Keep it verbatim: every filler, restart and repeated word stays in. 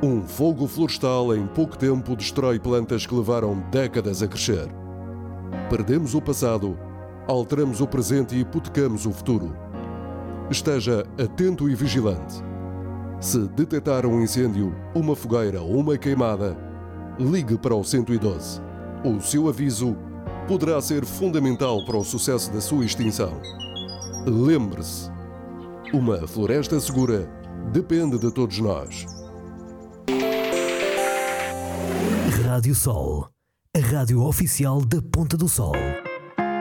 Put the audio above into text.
Um fogo florestal em pouco tempo destrói plantas que levaram décadas a crescer. Perdemos o passado, alteramos o presente e hipotecamos o futuro. Esteja atento e vigilante. Se detectar um incêndio, uma fogueira ou uma queimada, ligue para o cento e doze. O seu aviso poderá ser fundamental para o sucesso da sua extinção. Lembre-se, uma floresta segura depende de todos nós. Rádio Sol, a rádio oficial da Ponta do Sol.